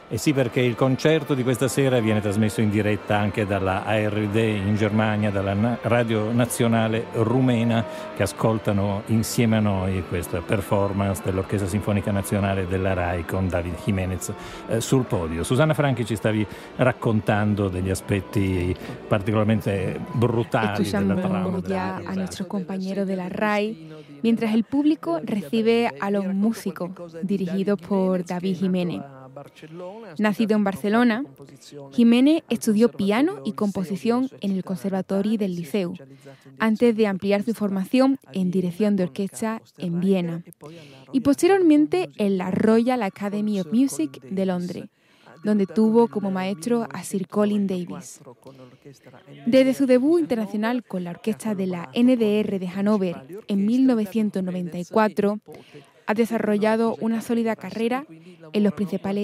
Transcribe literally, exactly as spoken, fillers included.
Eh sì, perché il concerto di questa sera viene trasmesso in diretta anche dalla A R D in Germania, dalla na- Radio Nazionale Rumena, che ascoltano insieme a noi questa performance dell'Orchestra Sinfonica Nazionale della RAI con David Jiménez eh, sul podio. Susanna Franchi, ci stavi raccontando degli aspetti particolarmente brutali della trama. Escuchamos ya a nuestro compañero de la RAI, mientras el público recibe a los músicos, dirigidos por David Jiménez. Nacido en Barcelona, Jiménez estudió piano y composición en el Conservatorio del Liceu, antes de ampliar su formación en dirección de orquesta en Viena y posteriormente en la Royal Academy of Music de Londres, donde tuvo como maestro a Sir Colin Davis. Desde su debut internacional con la orquesta de la N D R de Hannover en mil novecientos noventa y cuatro, ha desarrollado una sólida carrera en los principales